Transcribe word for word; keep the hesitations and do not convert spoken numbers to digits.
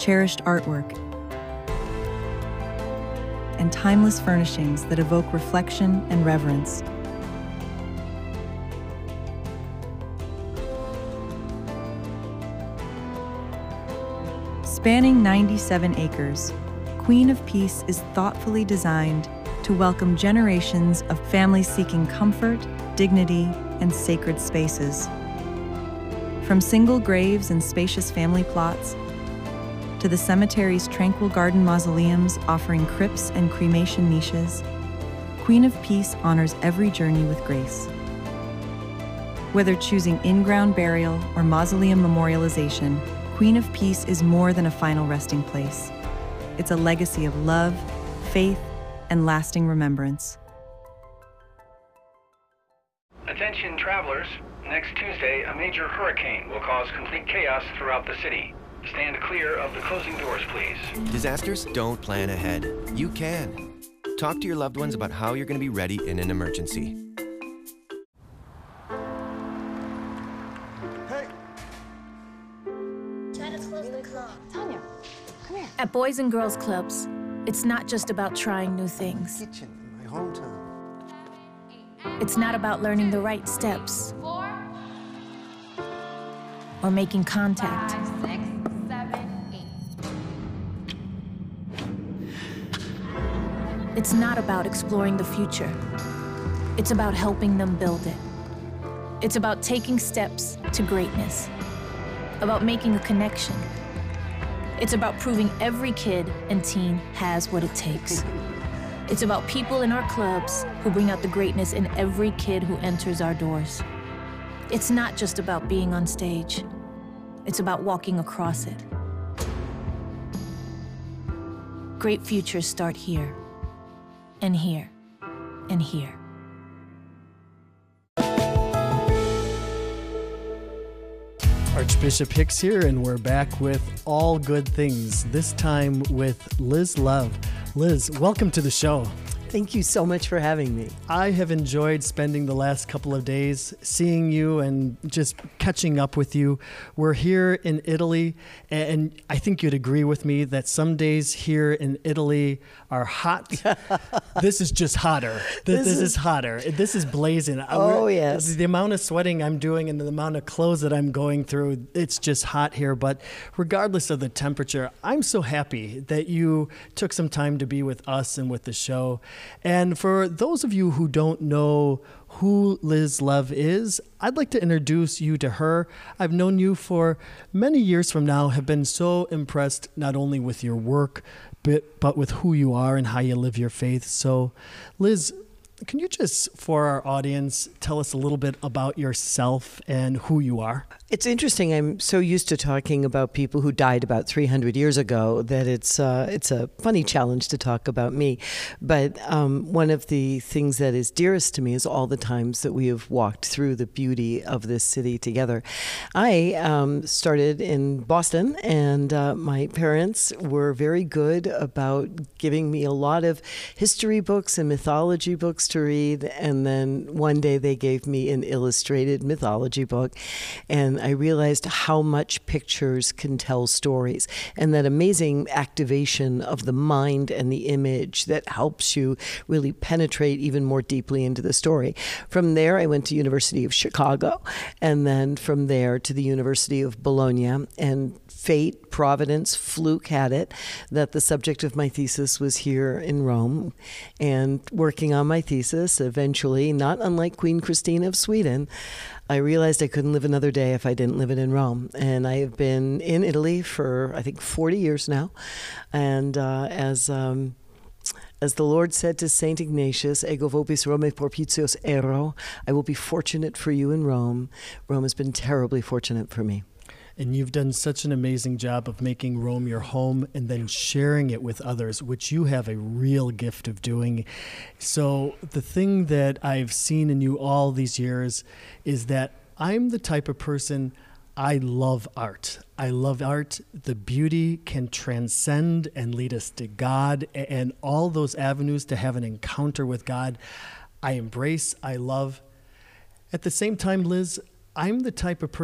cherished artwork, and timeless furnishings that evoke reflection and reverence. Spanning ninety-seven acres, Queen of Peace is thoughtfully designed to welcome generations of families seeking comfort, dignity, and sacred spaces. From single graves and spacious family plots, to the cemetery's tranquil garden mausoleums offering crypts and cremation niches, Queen of Peace honors every journey with grace. Whether choosing in-ground burial or mausoleum memorialization, Queen of Peace is more than a final resting place. It's a legacy of love, faith, and lasting remembrance. Attention travelers, next Tuesday a major hurricane will cause complete chaos throughout the city. Stand clear of the closing doors, please. Disasters don't plan ahead. You can. Talk to your loved ones about how you're going to be ready in an emergency. Hey! Try to close the club. Tanya, come here. At Boys and Girls Clubs, it's not just about trying new things. Kitchen in my hometown. It's not about learning the right steps Four, or making contact. five, six, seven, eight. It's not about exploring the future. It's about helping them build it. It's about taking steps to greatness, about making a connection. It's about proving every kid and teen has what it takes. It's about people in our clubs who bring out the greatness in every kid who enters our doors. It's not just about being on stage. It's about walking across it. Great futures start here, and here, and here. Archbishop Hicks here, and we're back with All Good Things, this time with Liz Love. Liz, welcome to the show. Thank you so much for having me. I have enjoyed spending the last couple of days seeing you and just catching up with you. We're here in Italy, and I think you'd agree with me that some days here in Italy are hot. This is just hotter. This, This this is- is hotter. This is blazing. Oh, We're- yes. The amount of sweating I'm doing and the amount of clothes that I'm going through, it's just hot here. But regardless of the temperature, I'm so happy that you took some time to be with us and with the show. And for those of you who don't know who Liz Love is, I'd like to introduce you to her. I've known you for many years from now, have been so impressed not only with your work, but, but with who you are and how you live your faith. So, Liz, can you just, for our audience, tell us a little bit about yourself and who you are? It's interesting. I'm so used to talking about people who died about three hundred years ago that it's uh, it's a funny challenge to talk about me. But um, one of the things that is dearest to me is all the times that we have walked through the beauty of this city together. I um, started in Boston, and uh, my parents were very good about giving me a lot of history books and mythology books to read. And then one day they gave me an illustrated mythology book, and I realized how much pictures can tell stories, and that amazing activation of the mind and the image that helps you really penetrate even more deeply into the story. From there, I went to University of Chicago, and then from there to the University of Bologna, and fate, providence, fluke had it that the subject of my thesis was here in Rome. And working on my thesis, eventually, not unlike Queen Christina of Sweden, I realized I couldn't live another day if I didn't live it in Rome. And I have been in Italy for, I think, forty years now. And uh, as um, as the Lord said to Saint Ignatius, ego vobis Romae propitios ero, I will be fortunate for you in Rome. Rome has been terribly fortunate for me. And you've done such an amazing job of making Rome your home and then sharing it with others, which you have a real gift of doing. So the thing that I've seen in you all these years is that I'm the type of person, I love art. I love art. The beauty can transcend and lead us to God, and all those avenues to have an encounter with God, I embrace, I love. At the same time, Liz, I'm the type of person